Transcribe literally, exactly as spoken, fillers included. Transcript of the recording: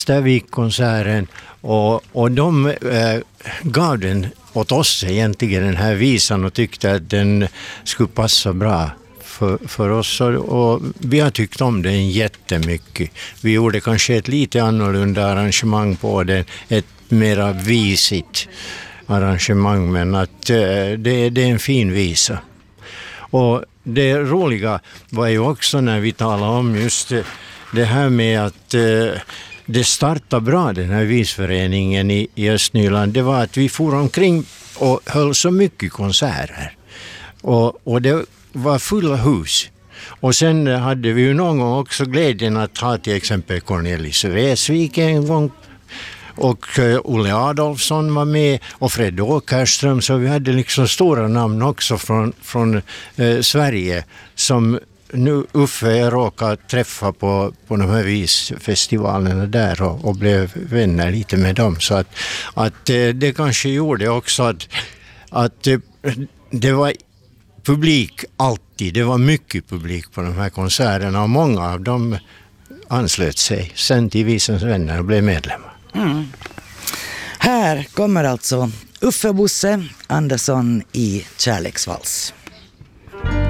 Stävik-konserten och, och de äh, gav den åt oss egentligen, den här visan, och tyckte att den skulle passa bra för, för oss, och, och vi har tyckt om den jättemycket. Vi gjorde kanske ett lite annorlunda arrangemang på den, ett mera visigt arrangemang, men att äh, det, det är en fin visa. Och det roliga var ju också när vi talade om just det, det här med att äh, det startade bra, den här visföreningen i, i Östnyland. Det var att vi for omkring och höll så mycket konserter. Och, och det var fulla hus. Och sen hade vi ju någon gång också glädjen att ha till exempel Cornelis Vreeswijk en gång. Och uh, Olle Adolfsson var med och Fred Åkerström. Så vi hade liksom stora namn också från, från uh, Sverige som nu Uffe råkade träffa på, på de här visfestivalerna där och, och blev vänner lite med dem. Så att, att det kanske gjorde också att, att det var publik alltid. Det var mycket publik på de här konserterna och många av dem anslöt sig sen till Visens vänner och blev medlemmar. Mm. Här kommer alltså Uffe Bosse Andersson i Kärleksvals.